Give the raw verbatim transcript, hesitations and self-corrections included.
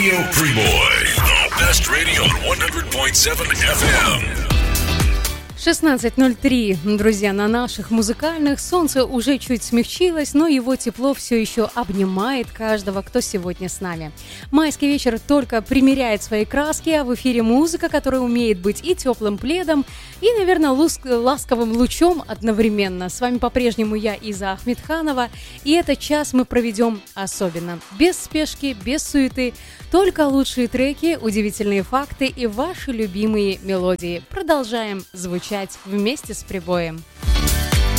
Radio Primoy. The best radio on one hundred point seven эф эм. шестнадцать ноль три, друзья, на наших музыкальных. Солнце уже чуть смягчилось, но его тепло все еще обнимает каждого, кто сегодня с нами. Майский вечер только примеряет свои краски, а в эфире музыка, которая умеет быть и теплым пледом, и, наверное, луск- ласковым лучом одновременно. С вами по-прежнему я, Иза Ахмедханова, и этот час мы проведем особенно. Без спешки, без суеты, только лучшие треки, удивительные факты и ваши любимые мелодии. Продолжаем звучать вместе с прибоем.